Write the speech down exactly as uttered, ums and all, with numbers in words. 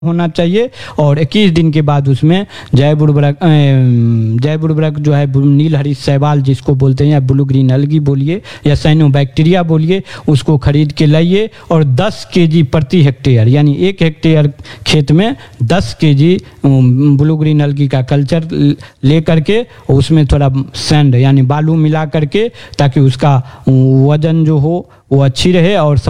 होना चाहिए और इक्कीस दिन के बाद उसमें जैव उर्वरक जैव उर्वरक जो है नील हरी शैवाल जिसको बोलते हैं या ब्लू ग्रीन अलगी बोलिए या साइनोबैक्टीरिया बोलिए, उसको खरीद के लाइए और दस केजी प्रति हेक्टेयर यानी एक हेक्टेयर खेत में दस केजी ब्लू ग्रीन अलगी का कल्चर ले करके उसमें थोड़ा सैंड यानी बालू मिला करके, ताकि उसका वजन जो हो वो अच्छी रहे और